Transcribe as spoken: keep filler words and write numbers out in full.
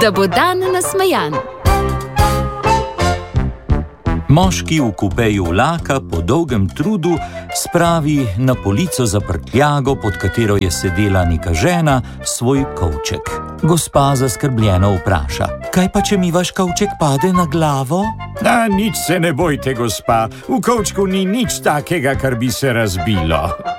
da bo dan nasmejan. Moški v kupeju vlaka po dolgem trudu spravi na polico za prtljago, pod katero je sedela neka žena, svoj kovček. Gospa zaskrbljeno vpraša: kaj pa, če mi vaš kovček pade na glavo? Da, nič se ne bojte, gospa. V kovčku ni nič takega, kar bi se razbilo.